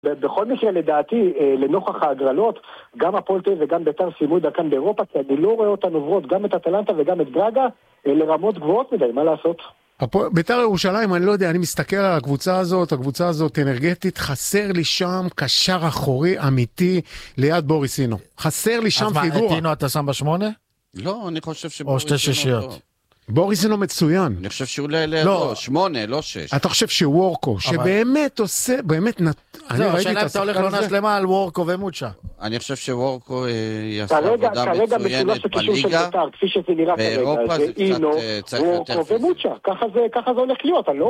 בכל מקרה לדעתי, לנוכח ההגרלות, גם הפועל תל אביב וגם בית"ר סיימו את דרכם באירופה, כי אני לא רואה אותן עוברות גם את אטלנטה וגם את ברגה לרמות גבוהות מדי, מה לעשות? בית"ר ירושלים, אני לא יודע, אני מסתכל על הקבוצה הזאת אנרגטית, חסר לי שם קשר אחורי אמיתי ליד בוריסינו. חסר לי שם פיגורה. אז מה, את אינו אתה שם בשמונה? לא, אני חושב או שתי שישיות. בוריסינו מצוין. אני חושב שהוא לא, 8, לא 6. אתה חושב שוורקו, שבאמת עושה, באמת זהו, השאלה אתה הולך לעונה שלמה על וורקו ומוצ'ה. אני חושב שוורקו יעשה עבודה מצוינת בליגה, כפי שזה נראה באירופה זה קצת צריך יותר וורקו ומוצ'ה, ככה זה הולך להיות, אני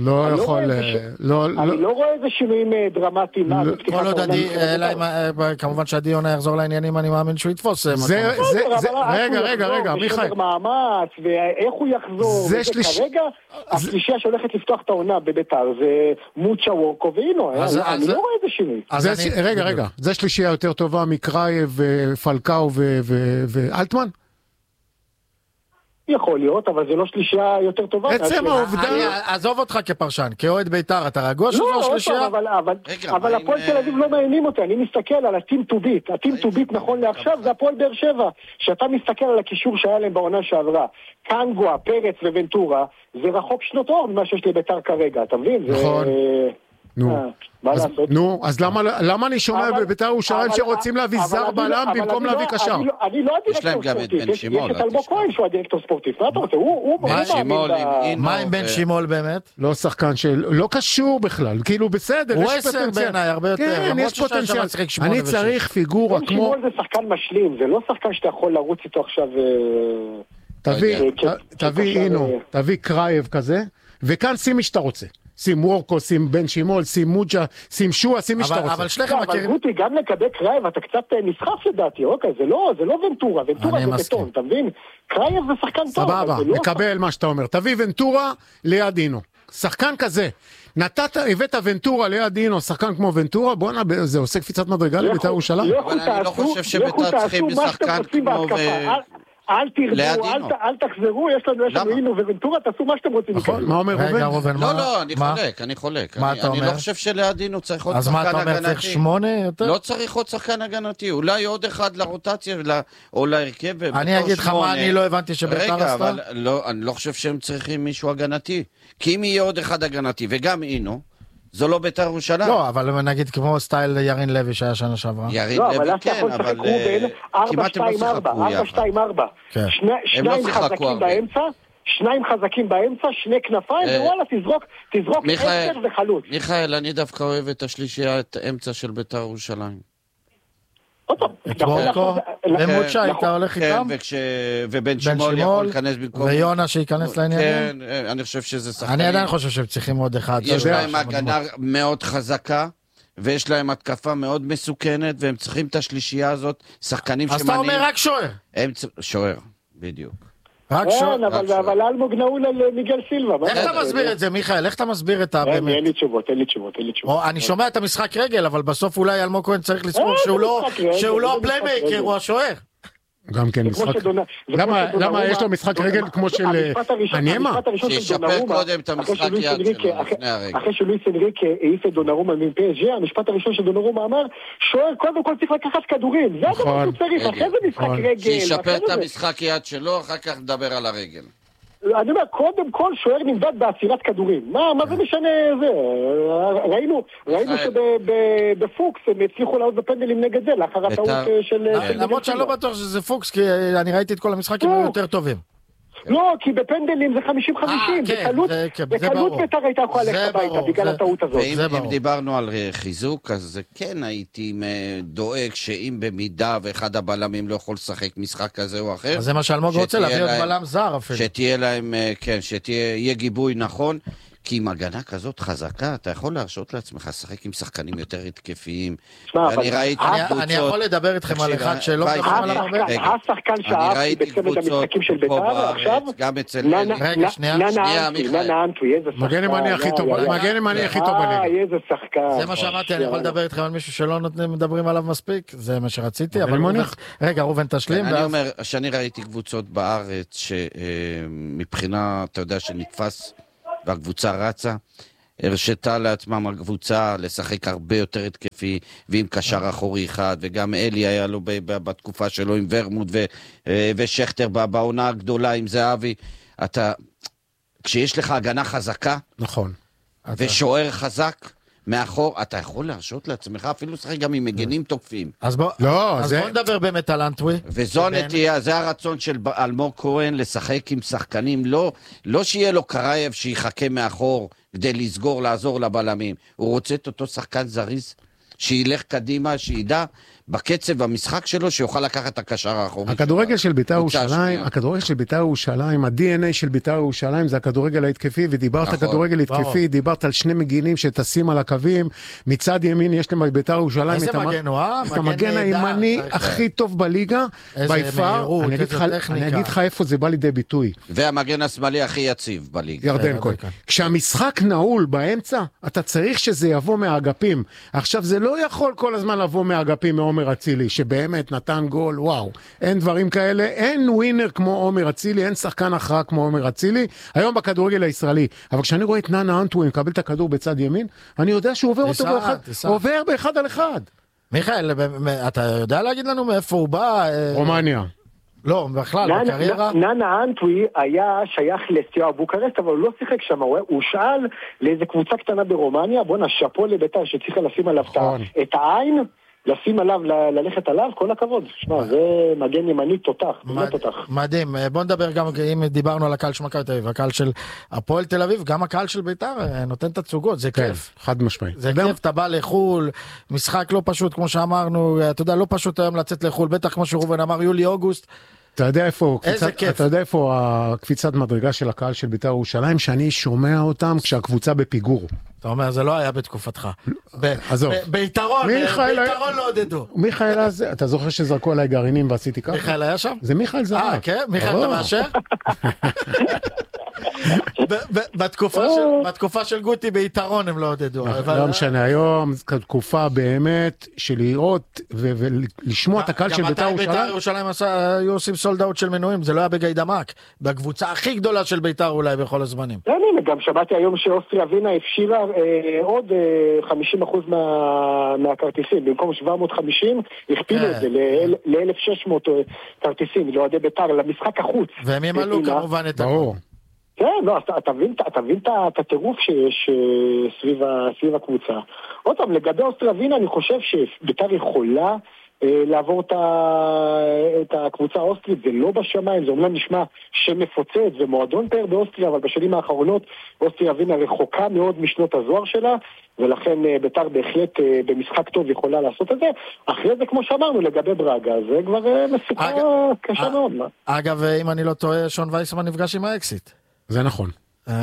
לא רואה איזה שינויים דרמטיים. כל עוד כמובן שעדי יונה יחזור לעניינים, אני מאמין שהוא יתפוס. רגע, מיכאל. איך הוא יחזור, כרגע השלישייה שהולכת לפתוח את העונה בביתר זה מוצ'ה, וורקו ואינו, אני לא רואה איזה שינוי. רגע, זה שלישייה יותר טובה מקרייב ופלקאו ואלטמן? יכול להיות, אבל זה לא שלישייה יותר טובה. עצם העובדה... עזוב אותך כפרשן, כאוהד ביתר, אתה רגוע שזו שלישייה? אבל הפועל תל אביב לא מעניינים אותי, אני מסתכל על הטים טו ביט, הטים טו ביט נכון לעכשיו זה הפועל באר שבע, שאתה מסתכל על הקישור שהיה להם בעונה שעברה, קנגואה, פרץ וונטורה, זה רחוק שנות אור ממה שיש לביתר כרגע, אתה מבין? נכון. אז למה אני שומע בבית"ר ירושלים שרוצים להביא זר בלם במקום להביא קשר? אני לא הדירקטור ספורטיב, יש את אלמוג כהן שהוא הדירקטור ספורטיב, מה אתה רוצה? מה עם בן שימול באמת? לא שחקן לא קשור בכלל, כאילו בסדר, הוא 10 בעיניי הרבה יותר, כן, יש פוטנציאל, אני צריך פיגורה כמו... בן שימול זה שחקן משלים, זה לא שחקן שאתה יכול לרוץ איתו עכשיו... תביא קרייב כזה, וכאן שים מי שאתה רוצה. שים וורקו, שים בן שימול, שים מוג'ה, שים שואה, שים מי שאתה רוצה. אבל שליכם מכירים... אבל גוטי, גם לקבל קרייב, אתה קצת נסחף לדעתי, אוקיי, זה לא ונטורה, ונטורה זה בטון, אתה מבין? קרייב זה שחקן טוב. סבבה, מקבל מה שאתה אומר. תביא ונטורה ליד אינו. שחקן כזה. הבאת ונטורה ליד אינו, שחקן כמו ונטורה, בוא'נה, זה עושה קפיצת מדרגה לבית"ר ירושלים. אבל אני לא חושב שבית"ר צריכים לשחקן כמו... אל תרדו, אל תחזרו, יש לנו אינו וונטורה, תעשו מה שאתם רוצים. מה אומר רובן? לא, אני חולק. אני לא חושב שלידינו צריך עוד שחקן הגנתי. אז מה אתה אומר, צריך 8 יותר? לא צריך עוד שחקן הגנתי, אולי עוד אחד לרוטציה או להרכב. אני אגיד לך מה אני לא הבנתי שבית"ר עשתה. רגע, אבל אני לא חושב שהם צריכים מישהו הגנתי. כי אם יהיה עוד אחד הגנתי וגם אינו, זו לא בית"ר ירושלים. לא, אבל נגיד כמו סטייל ירין לוי שהיה שנה שעברה. ירין לוי כן, אבל כמעט הם לא שיחקו יחד. 4-2-4. שניים חזקים באמצע, שני כנפיים, ווואלה, תזרוק 10 וחלוץ. מיכאל, אני דווקא אוהב את השלישיית אמצע של בית"ר ירושלים. את וורקו, ומוצ'ה הייתה הולך איתם? ובן שימול יכול להיכנס במקום. ויונה שייכנס לעניינים? כן, אני חושב שזה שחקנים. אני עדיין חושב שהם צריכים עוד אחד. יש להם הגנה מאוד חזקה, ויש להם התקפה מאוד מסוכנת, והם צריכים את השלישייה הזאת, שחקנים שמנים. אז אתה אומר רק שוער. שוער, בדיוק. כן, אבל אלמוג נעול על מיגל סילבה. איך אתה מסביר את זה, מיכאל? איך אתה מסביר את באמת? אין לי תשובות. אני שומע את המשחק רגל, אבל בסוף אולי אלמוג כהן צריך לזכור שהוא לא הפליימייקר, הוא השוער. גם כן משחק. למה יש לו משחק רגל כמו של אנימה? שישפר קודם את המשחק יד שלו. אחרי שלואיס אנריק העיף את דונרומה מפסג', המשפט הראשון של דונרומה אמר, שוער קודם כל צריך לקחת כדורים. זה הדבר שהוא צריך, אחרי זה משחק רגל. שישפר את המשחק יד שלו, אחר כך נדבר על הרגל. אני אומר, קודם כל שוער נמדד בעצירת כדורים. מה זה משנה זה? ראינו שבפוקס הם הצליחו לעוד בפנדלים נגד זה, לאחר הטעות של... למרות שאני לא בטוח שזה פוקס, כי אני ראיתי את כל המשחקים יותר טובים. לא, כי בפנדלים זה 50-50, בקלות בית"ר הייתה יכולה ללכת הביתה בגלל הטעות הזאת. ואם דיברנו על חיזוק, אז כן הייתי דואג שאם במידה ואחד הבלמים לא יכול לשחק משחק כזה או אחר, אז זה מה שאלמוג רוצה, להביא עוד בלם זר אפילו. שתהיה להם, כן, שיהיה גיבוי נכון, כי עם הגנה כזאת חזקה, אתה יכול להרשות לעצמך לשחק עם שחקנים יותר התקפיים. אני יכול לדבר איתכם על אחד שלא מדברים עליו הרבה. השחקן שאהבתי בצמד המשחקים של בית"ר עכשיו, רגע, שנייה, מגן ימני הכי טוב בליגה. איזה שחקן. זה מה שאמרתי, אני יכול לדבר איתכם על מישהו שלא מדברים עליו מספיק, זה מה שרציתי, אבל רגע, רובן תשלים. אני אומר, שאני ראיתי קבוצות בארץ שמבחינה, אתה יודע, שנתפס והקבוצה רצה, הרשתה לעצמם הקבוצה לשחק הרבה יותר התקפי, ועם קשר אחורי אחד, וגם אלי היה לו בתקופה שלו עם ורמוט ושכטר בעונה הגדולה עם זהבי. כשיש לך הגנה חזקה, נכון. ושוער חזק, מאחור, אתה יכול להרשות לעצמך, אפילו לשחק גם עם מגנים תוקפים. אז בוא נדבר באמת על אנטווי. וזו נטייה, זה הרצון של אלמוג כהן לשחק עם שחקנים, לא שיהיה לו קרייב שיחכה מאחור כדי לסגור, לעזור לבלמים. הוא רוצה את אותו שחקן זריז, שילך קדימה, שידע בקצב המשחק שלו, שיוכל לקחת את הקשר האחורי. הכדורגל של בית"ר ירושלים, ה-DNA של בית"ר ירושלים זה הכדורגל ההתקפי, ודיברת על כדורגל התקפי, דיברת על שני מגינים שטסים על הקווים, מצד ימין יש להם בית"ר ירושלים את המגן הימני הכי טוב בליגה, ביפר, אני אגיד לך איפה זה בא לידי ביטוי. והמגן השמאלי הכי יציב בליגה. ירדן כהן. כשהמשחק נעול באמצע, אתה צריך שזה יבוא מהאגפים. עכשיו זה לא יכול כל הזמן לבוא מהאגפים מעומר אצילי, שבאמת נתן גול, וואו, אין דברים כאלה, אין ווינר כמו עומר אצילי, אין שחקן הכרעה כמו עומר אצילי, היום בכדורגל הישראלי, אבל כשאני רואה את ננה אנטווי מקבל את הכדור בצד ימין, אני יודע שהוא עובר אותו עובר באחד על אחד. מיכאל, אתה יודע להגיד לנו מאיפה הוא בא? רומניה. לא, בכלל, בקריירה. ננה אנטווי היה שייך לסטיאו בוקרסט, אבל הוא לא שיחק שם, הוא שאל לאיזה קבוצה קטנה ברומניה, בוא נשפו לבית"ר שצריכה לשים עליו את העין, לשים עליו, ללכת עליו, כל הכבוד. שמע, זה מגן ימני תותח, באמת תותח. מדהים. בוא נדבר גם, אם דיברנו על הקהל של מכבי תל אביב, הקהל של הפועל תל אביב, גם הקהל של בית"ר נותן את התצוגות, זה כיף. חד משמעי. זה כיף, אתה בא לחול, משחק לא פשוט, כמו שאמרנו, אתה יודע, לא פשוט היום לצאת לחול, בטח כמו שרובן אמר, יולי-אוגוסט. אתה יודע איפה הקפיצת מדרגה של הקהל של בית"ר ירושלים, שאני שומע אותם כשהקבוצה בפיגור. אתה אומר, זה לא היה בתקופתך. ביתרון לא עודדו. מיכאל, אתה זוכר שזרקו עליי גרעינים ועשיתי ככה? מיכאל היה שם? זה מיכאל זרק. כן? מיכאל אתה מאשר? בתקופה של גוטי ביתרון הם לא עודדו. לא משנה, היום זו תקופה באמת של לראות ולשמוע את הקהל של בית"ר ירושלים. גם בית"ר ירושלים היו עושים סולדאוט של מנויים, זה לא היה בגיידמק, בקבוצה הכי גדולה של בית"ר אולי בכל הזמנים. גם שמעתי היום שאוסטריה ווינה הפשירה עוד 50% מהכרטיסים, במקום 750 הכפילו את זה ל-1,600 כרטיסים, לאוהדי בית"ר, למשחק החוץ. והם ימלאו כמובן את ברור. כן, לא, אתה מבין את הטירוף שיש סביב הקבוצה. עוד פעם, לגבי אוסטריה ווינה, אני חושב שבית"ר יכולה לעבור את הקבוצה האוסטרית, זה לא בשמיים, זה אומנם נשמע שמפוצץ ומועדון פאר באוסטריה, אבל בשנים האחרונות אוסטריה ווינה רחוקה מאוד משנות הזוהר שלה, ולכן בית"ר בהחלט במשחק טוב יכולה לעשות את זה. אחרי זה, כמו שאמרנו, לגבי ברגה, זה כבר מסוכן קשה מאוד. אגב, אם אני לא טועה, שון וייסמן נפגש עם האקסיט. זה נכון.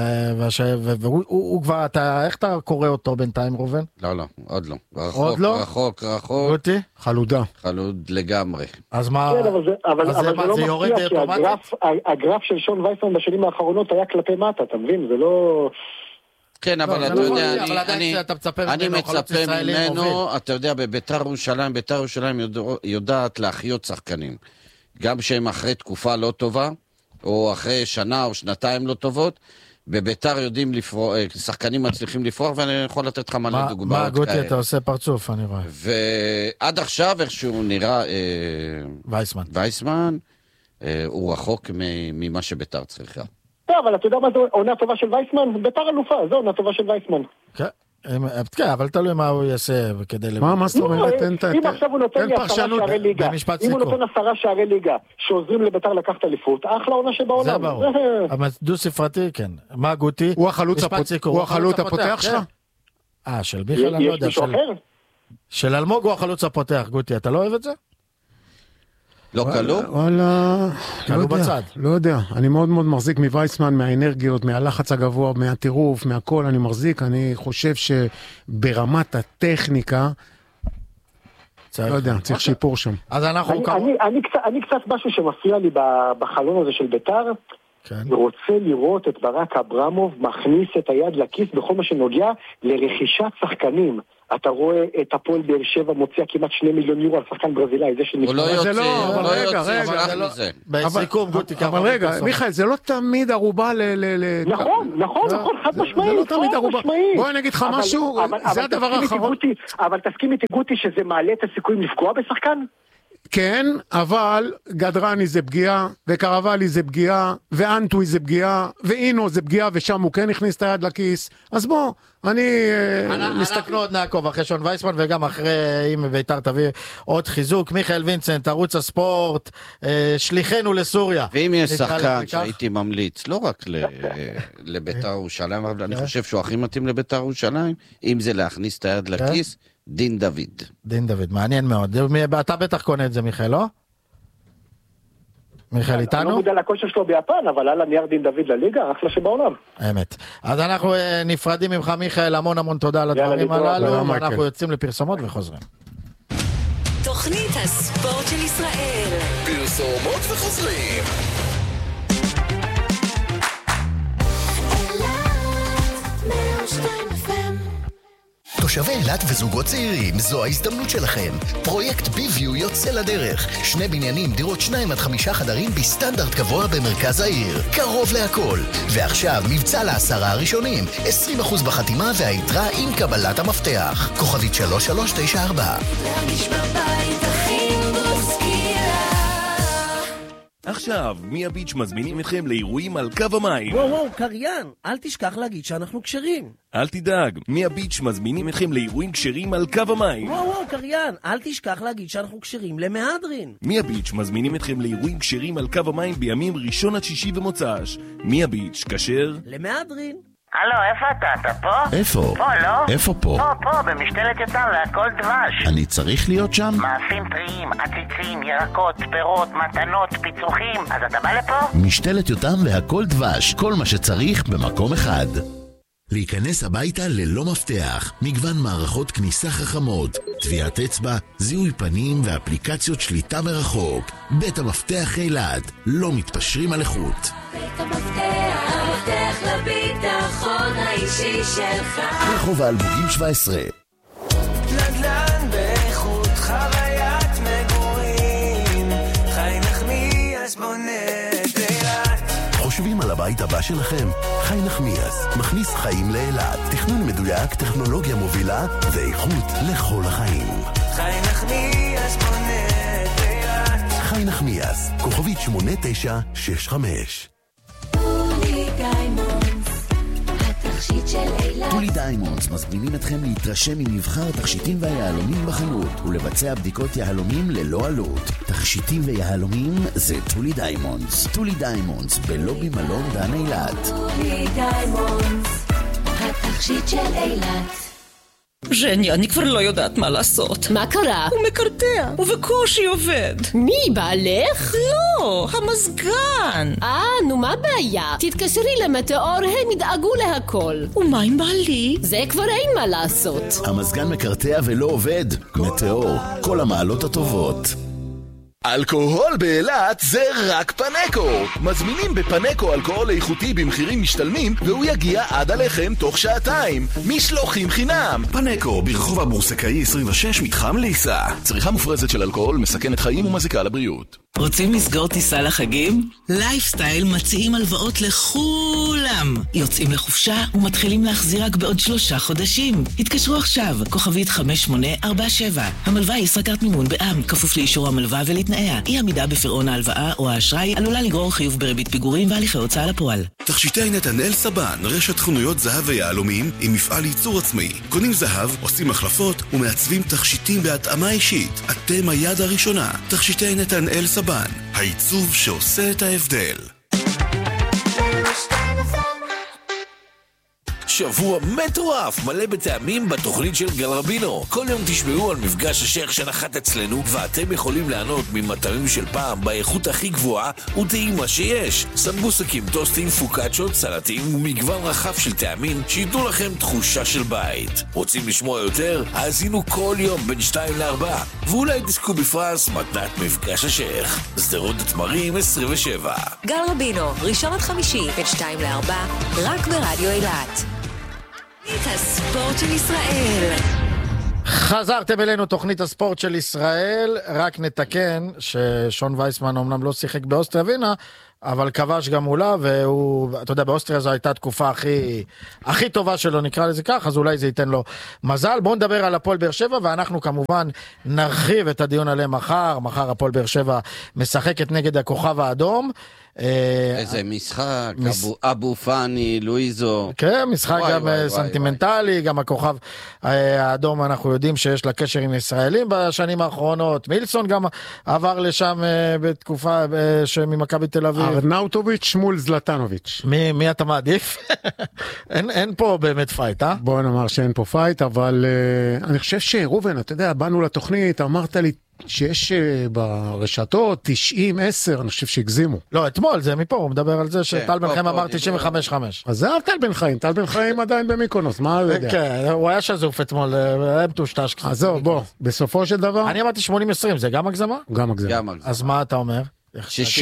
והוא כבר, איך אתה קורא אותו בינתיים, רובן? לא, עוד לא. עוד לא? רחוק. גוטי? חלוד לגמרי. אז מה? אבל זה לא יורד אוטומטית? הגרף של שון וייסמן בשנים האחרונות היה כלפי מטה, אתה מבין? זה לא... כן, אבל אתה יודע, אני מצפה ממנו, אתה יודע, בבית"ר ירושלים יודעת להחיות שחקנים. גם שהם אחרי תקופה לא טובה, או אחרי שנה או שנתיים לא טובות, בביתר יודעים לפרוח, שחקנים מצליחים לפרוח, ואני יכול לתת לך מלא דוגמאות כאלה. מה גוטי, אתה עושה פרצוף, אני רואה. ועד עכשיו, איכשהו נראה וייסמן, הוא רחוק ממה שביתר צריכה. לא, אבל אתה יודע מה זו עונה טובה של וייסמן? ביתר אלופה, זו עונה טובה של וייסמן. כן, אבל תלוי מה הוא יעשה כדי... מה זאת אומרת? אם עכשיו הוא נותן לי 10 שערי ליגה, אם הוא נותן 10 שערי ליגה שעוזרים לביתר לקחת אליפות, אחלה עונה שבעולם. זה ברור. אבל דו ספרתי, כן. מה גוטי? הוא החלוץ הפותח שלך? של מיכאל, אני לא יודע. של אלמוג הוא החלוץ הפותח, גוטי, אתה לא אוהב את זה? לא קלו? וואלה, קלו בצד. לא יודע, אני מאוד מאוד מחזיק מווייסמן, מהאנרגיות, מהלחץ הגבוה, מהטירוף, מהכל אני מחזיק, אני חושב שברמת הטכניקה, לא יודע, צריך שיפור שם. אז אנחנו... אני קצת משהו שמפריע לי בחלון הזה של ביתר, אני רוצה לראות את ברק אברמוב מכניס את היד לכיס בכל מה שנוגע לרכישת שחקנים. אתה רואה את הפועל באר שבע מוציאה כמעט 2 מיליון יורו על שחקן ברזילאי, זה הוא לא יוצא, אבל רגע, מיכאל, זה לא תמיד ערובה נכון, חד משמעית. זה לא תמיד ערובה. בואי נגיד לך משהו, זה הדבר האחרון. אבל תסכים איתי גוטי שזה מעלה את הסיכויים לפגוע בשחקן? כן, אבל גדרני זה פגיעה, וקרבלי זה פגיעה, ואנטוי זה פגיעה, ואינו זה פגיעה, ושם הוא כן הכניס את היד לכיס. אז בוא, אנחנו עוד נעקוב אחרי שון וייסמן, וגם אחרי, אם ביתר תביא עוד חיזוק. מיכאל וינסנט, ערוץ הספורט, שליחנו לסוריה. ואם יש שחקן שהייתי ממליץ, לא רק לביתר ירושלים, אבל אני חושב שהוא הכי מתאים לביתר ירושלים, אם זה להכניס את היד לכיס, דין דוד. דין דוד, מעניין מאוד. אתה בטח קונה את זה, מיכאל, לא? מיכאל איתנו? אני לא מודע לכושר שלו ביפן, אבל על הנייר דין דוד לליגה, אחלה שבעולם. אמת. אז אנחנו נפרדים ממך, מיכאל, המון תודה על הדברים הללו, ואנחנו יוצאים לפרסומות וחוזרים. תוכנית הספורט של ישראל. פרסומות וחוזרים. תושבי אילת וזוגות צעירים, זו ההזדמנות שלכם. פרויקט ביוויו יוצא לדרך. 2 בניינים, דירות 2 עד 5 חדרים בסטנדרט גבוה במרכז העיר. קרוב להכל. ועכשיו מבצע ל10 הראשונים. 20% בחתימה והיתרה עם קבלת המפתח. כוכבית 3394. להרגיש בבית הכי מוסקילה. עכשיו, מיה ביץ' מזמינים אתכם לאירועים על קו המים. וואו, קריין, אל תשכח להגיד שאנחנו קשרים. אל תדאג, מיה ביץ' מזמינים אתכם לאירועים קשרים על קו המים. וואו, קריין, אל תשכח להגיד שאנחנו קשרים למהדרין. מיה ביץ' מזמינים אתכם לאירועים קשרים על קו המים בימים ראשון עד שישי ומוצ"ש. מיה ביץ', כשר למהדרין. הלו, איפה אתה פה? איפה? פה, לא? איפה פה? פה, במשתלת יותם והכל דבש. אני צריך להיות שם? מאפים טריים, עציצים, ירקות, פירות, מתנות, פיצוחים. אז אתה בא לפה? משתלת יותם והכל דבש, כל מה שצריך במקום אחד. להיכנס הביתה ללא מפתח, מגוון מערכות כניסה חכמות, טביעת אצבע, זיהוי פנים ואפליקציות שליטה מרחוק. בית המפתח אילת, לא מתפשרים על איכות. בית המפתח, המפתח לביטחון האישי שלך. רחוב האלמוגים 17. נדל"ן באיכות, חוויית מגורים, חי נחמיאס בונה את אילת. חושבים על הבית הבא שלכם? חי נחמיאס מכניס חיים לאילת. תכנון מדויק, טכנולוגיה מובילה ואיכות לכל החיים. חי נחמיאס בונה את אילת. חי נחמיאס, כוכבית 8965. טולי דיימונדס מזמינים אתכם להתרשם ממבחר תכשיטים והיהלומים בחנות ולבצע בדיקות יהלומים ללא עלות. תכשיטים ויהלומים זה טולי דיימונדס. טולי דיימונדס בלובי מלון דן אילת. טולי דיימונדס, התכשיט של אילת. ז'ני, אני כבר לא יודעת מה לעשות. מה קרה? הוא מקרטע, ובקושי עובד. מי, בעלך? לא, המזגן. נו מה הבעיה? תתקשרי למטאור, הם ידאגו להכל. ומה עם בעלי? זה כבר אין מה לעשות. המזגן מקרטע ולא עובד. מטאור, כל המעלות הטובות. אלכוהול באילת זה רק פנקו. מזמינים בפנקו אלכוהול איכותי במחירים משתלמים, והוא יגיע עד עליכם תוך שעתיים. משלוחים חינם. פנקו ברחוב הבורסקאי 26 מתחם ליסה. צריכה מופרזת של אלכוהול מסכנת חיים ומזיקה לבריאות. רוצים לסגור טיסה לחגים? לייפסטייל מציעים הלוואות לכולם. יוצאים לחופשה ומתחילים להחזיר רק בעוד 3 חודשים. התקשרו עכשיו, כוכבית 5847. המלווה היא ישראכרט מימון בע"מ, כפוף לאישור המלווה ולתנאיה. אי עמידה בפירעון ההלוואה או האשראי עלולה לגרור חיוב בריבית פיגורים והליכי הוצאה לפועל. תכשיטי נתנאל סבן, רשת חנויות זהב ויהלומים עם מפעל ייצור עצמאי. קונים זהב, עושים החלפות ומעצבים תכשיטים בהתאמה אישית. אתם היד הראשונה. תכשיטי נתנאל סבן, העיצוב שעושה את ההבדל. שבוע מטורף, מלא בטעמים בתוכנית של גל רבינו. כל יום תשמעו על מפגש השייך שנחת אצלנו, ואתם יכולים ליהנות ממטעמים של פעם באיכות הכי גבוהה וטעימה שיש. סמבוסקים, טוסטים, פוקאצ'ות, סלטים ומגוון רחב של טעמים שייתנו לכם תחושה של בית. רוצים לשמוע יותר? האזינו כל יום בין 2 ל-4, ואולי תזכו בפרס מתנת מפגש השייך. שדרות התמרים 27. גל רבינו, ראשון עד חמישי בין 2 ל-4, רק ברדיו אילת. את הספורט של ישראל. חזרתם אלינו תוכנית הספורט של ישראל, רק נתקן ששון וייסמן אמנם לא שיחק באוסטריה ווינה, אבל כבש גם מולה, והוא, אתה יודע, באוסטריה זו הייתה התקופה הכי טובה שלו, נקרא לזה כך, אז אולי זה ייתן לו מזל. בואו נדבר על הפועל באר שבע, ואנחנו כמובן נרחיב את הדיון עליהם מחר הפועל באר שבע משחקת נגד הכוכב האדום. איזה משחק, אבו פאני, לואיזו. כן, משחק גם סנטימנטלי, גם הכוכב האדום, אנחנו יודעים שיש לה קשר עם ישראלים בשנים האחרונות. מילסון גם עבר לשם בתקופה ממכבי תל אביב. ארנאוטוביץ' מול זלטנוביץ'. מי אתה מעדיף? אין פה באמת פייט, אה? בוא נאמר שאין פה פייט, אבל אני חושב שרובן, אתה יודע, באנו לתוכנית, אמרת לי, שיש ברשתות 90-10, אני חושב שהגזימו. לא, אתמול, זה מפה, הוא מדבר על זה שטל בן חיים אמר 95-5. אז זה טל בן חיים, טל בן חיים עדיין במיקונוס, מה הוא יודע? כן, הוא היה שזוף אתמול, הם טושטש קצת. אז זהו, בוא, בסופו של דבר... אני אמרתי 80-20, זה גם הגזמה? גם הגזמה. אז מה אתה אומר? 60-40.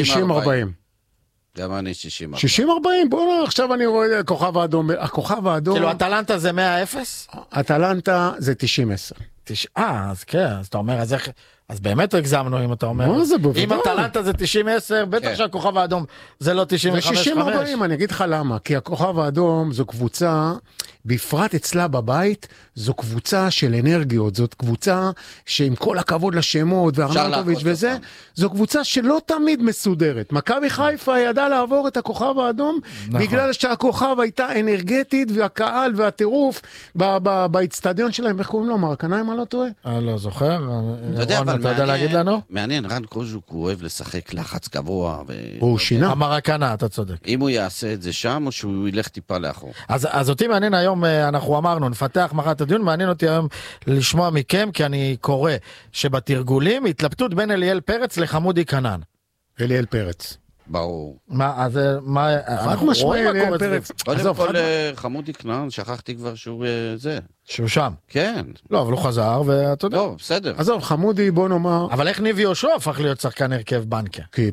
גם אני 60-40. 60-40, בוא, עכשיו אני רואה כוכב האדום, הכוכב האדום... כאילו, אטלנטה זה 100-0? אטלנטה זה 90-10. אז כן, אז אתה אומר, אז באמת הגזמנו אם אתה אומר. מה זה בוודאי? אם אטלנטה זה 90-10, בטח שהכוכב האדום זה לא 95-5. זה 60-40, אני אגיד לך למה. כי הכוכב האדום זו קבוצה, בפרט אצלה בבית, זו קבוצה של אנרגיות. זאת קבוצה שעם כל הכבוד לשמות וארנטוביץ' וזה, זו קבוצה שלא תמיד מסודרת. מכבי חיפה ידעה לעבור את הכוכב האדום, בגלל שהכוכב הייתה אנרגטית, והקהל והטירוף באצטדיון שלהם, איך קוראים לו? מרקניים, אני לא טועה? לא זוכר. אתה יודע להגיד לנו? מעניין, רן קוז'וק הוא אוהב לשחק לחץ גבוה. הוא שינה. המרקנה, אתה צודק. אם הוא יעשה את זה שם, או שהוא ילך טיפה לאחור. אז אותי מעניין היום, אנחנו אמרנו, נפתח מחר את הדיון, מעניין אותי היום לשמוע מכם, כי אני קורא שבתרגולים התלבטות בין אליאל פרץ לחמודי קנן. אליאל פרץ. ברור. אז מה, אנחנו רואים אליאל פרץ. קודם כל חמודי קנן, שכחתי כבר שהוא זה. שהוא שם. כן. לא, אבל הוא חזר, ואתה יודע. לא, בסדר. עזוב, חמודי, בוא נאמר... אבל איך ניב יהושע הפך להיות שחקן הרכב בנקה? כי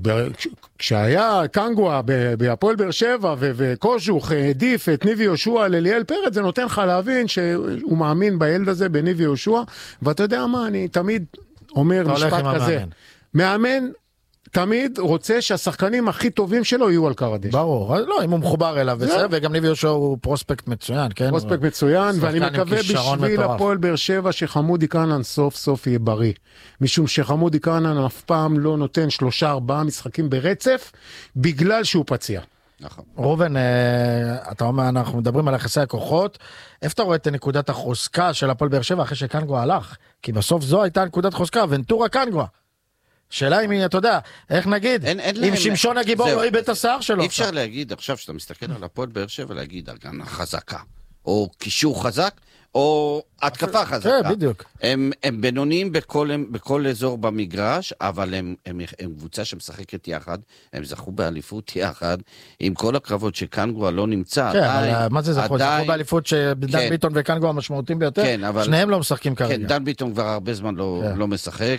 כשהיה קנגואה בהפועל באר שבע, וקוז'וך העדיף את ניב יהושע לאליאל פרץ, זה נותן לך להבין שהוא מאמין בילד הזה, בניב יהושע, ואתה יודע מה, אני תמיד אומר משפט כזה. מאמן תמיד רוצה שהשחקנים הכי טובים שלו יהיו על קר הדשא. ברור, לא, אם הוא מחובר אליו, וגם ניב יהושע הוא פרוספקט מצוין, כן? פרוספקט מצוין, ואני מקווה בשביל הפועל באר שבע שחמודי קנן סוף סוף יהיה בריא. משום שחמודי קנן אף פעם לא נותן 3-4 משחקים ברצף, בגלל שהוא פציע. נכון. רובן, אתה אומר, אנחנו מדברים על יחסי הכוחות, איפה אתה רואה את נקודת החוזקה של הפועל באר שבע אחרי שקנגואה הלך? כי בסוף זו הייתה נקודת חוזקה, ונטורה קנגואה. שאלה אם אתה יודע, איך נגיד, אם שמשון הגיבור לא איבד את השיער שלו. אי אפשר להגיד עכשיו שאתה מסתכל על הפועל באר שבע, להגיד הגנה חזקה, או קישור חזק, או התקפה חזקה. בדיוק. הם בינוניים בכל אזור במגרש, אבל הם קבוצה שמשחקת יחד, הם זכו באליפות יחד, עם כל הקרבות שקנגואה לא נמצא. כן, אבל מה זה זכו? זכו באליפות שדן ביטון וקנגואה משמעותיים ביותר, שניהם לא משחקים כרגע. כן, דן ביטון כבר הרבה זמן לא משחק,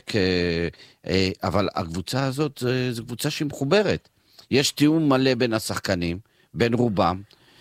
אבל הקבוצה הזאת זו קבוצה שהיא מחוברת. יש תיאום מלא בין השחקנים, בין רובם,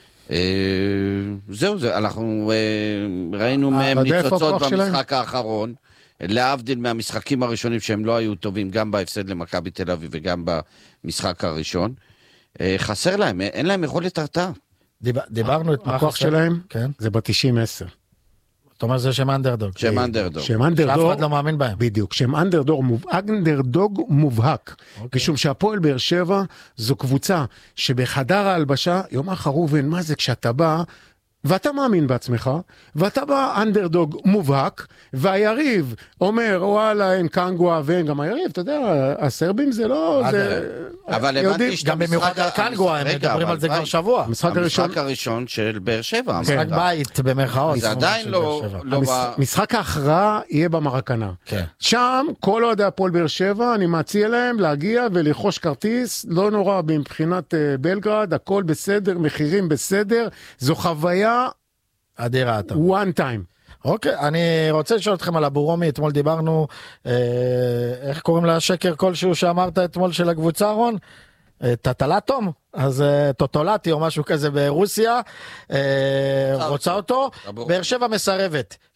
זהו זה, אנחנו ראינו מהם ניצוצות במשחק האחרון, להבדיל מהמשחקים הראשונים שהם לא היו טובים, גם בהפסד למכבי תל אביב וגם במשחק הראשון. חסר להם, אין להם יכולת הרתעה. דיברנו את הכוח שלהם, זה ב-90-10. זאת אומרת זה שם אנדרדוג. שם אנדרדוג. שאף אחד לא מאמין בהם. בדיוק, שם אנדרדוג מובהק. משום שהפועל באר שבע זו קבוצה שבחדר ההלבשה, יום אחרובן, מה זה כשאתה בא, ואתה מאמין בעצמך, ואתה בא אנדרדוג מובהק, והיריב אומר, וואלה, אין קנגואה ואין גם היריב, אתה יודע, הסרבים זה לא... אבל הבנתי גם במיוחד על קנגואה, הם מדברים על זה כבר שבוע. המשחק הראשון של באר שבע. משחק בית במרכאות. זה עדיין לא... משחק ההכרעה יהיה במרקנה. שם, כל אוהדי הפועל באר שבע, אני מציע להם להגיע ולחוש כרטיס, לא נורא מבחינת בלגרד, הכל בסדר, מחירים בסדר, זו חוויה אדירה. one time. אוקיי, אני רוצה לשאול אתכם על אבורומי, אתמול דיברנו, איך קוראים לשקר כלשהו שאמרת אתמול של הקבוצה, רון? טטלטום? אז טוטולטי או משהו כזה ברוסיה, רוצה אותו, באר שבע מסרבת.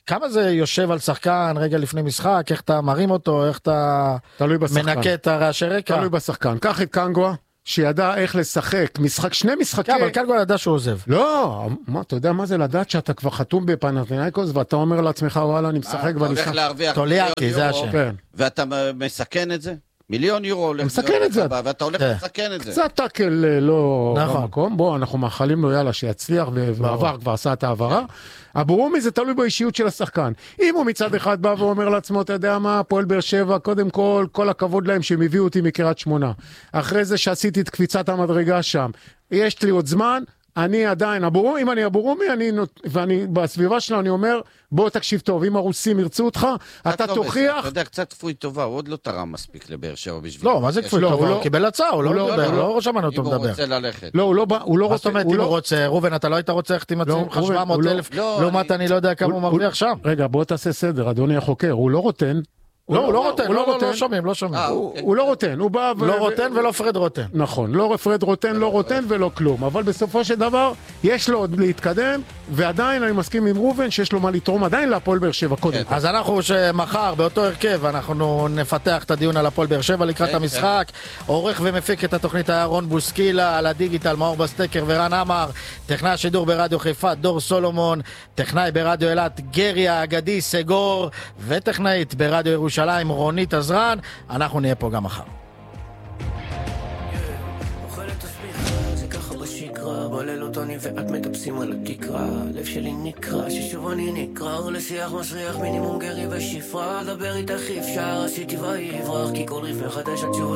כמה זה יושב על שחקן רגע לפני משחק, איך אתה מרים אותו, איך אתה מנקה את הרעשי רקע? תלוי בשחקן. קח את קנגואה, שידע איך לשחק, שני משחקים. כן, אבל קנגואה ידע שהוא עוזב. לא, אתה יודע מה זה לדעת שאתה כבר חתום בפנתינייקוס, ואתה אומר לעצמך, וואלה, אני משחק ואני הולך להרוויח טוליאקי, זה השם. ואתה מסכן את זה? מיליון יורו, מסכן את זה, ואתה הולך לסכן את זה. קצת טאקל לא במקום, בוא, אנחנו מאחלים לו יאללה שיצליח, ועבר כבר עשה את העברה. הברומי זה תלוי באישיות של השחקן. אם הוא מצד אחד בא ואומר לעצמו, אתה יודע מה, פועל באר שבע, קודם כל הכבוד להם שהם הביאו אותי מקריית שמונה. אחרי זה שעשיתי את קפיצת המדרגה שם, יש לי עוד זמן, אני עדיין, אם אני הברומי, ואני בסביבה שלו, אני אומר, בוא תקשיב טוב, אם הרוסים ירצו אותך, אתה תוכיח... אתה יודע, קצת כפוי טובה, הוא עוד לא תרם מספיק לבאר שבע בשביל... לא, מה זה כפוי טובה? הוא קיבל הצעה, הוא לא מדבר, לא שמענו אותו מדבר. אם הוא רוצה ללכת. לא, הוא לא רוצה... מה זאת אומרת, אם הוא רוצה, רובן, אתה לא היית רוצה איך תימצאים לך 700,000, לעומת אני לא יודע כמה הוא מרוויח שם. רגע, בוא תעשה סדר, אדוני החוקר, הוא לא רוטן. לא, הוא לא רוטן, לא שומעים. הוא לא רוטן, הוא בא... לא רוטן ולא פרד רוטן. נכון, לא פרד רוטן, לא רוטן ולא כלום, אבל בסופו של דבר יש לו עוד להתקדם, ועדיין אני מסכים עם רובן שיש לו מה לתרום עדיין להפועל באר שבע קודם. אז אנחנו שמחר באותו הרכב אנחנו נפתח את הדיון על הפועל באר שבע לקראת המשחק. עורך ומפיק את התוכנית רון בוסקילה, על הדיגיטל מאור בסטקר ורן אמר, טכנאי השידור ברדיו חיפה דור סולומון, טכנאי ברדיו אילת גרי האגדי סגור, וטכנאית ברדיו ירושלים רונית עזרן. אנחנו נהיה פה גם מחר. בולל אותוני ואת מטפסים על הכיכרה, לב שלי נקרא ששוב אני נקרא לשיח מסריח מינימום גרי ושפרה, דבר איתך אפשר עשיתי ויברח כי כל ריף מחדש עד שוב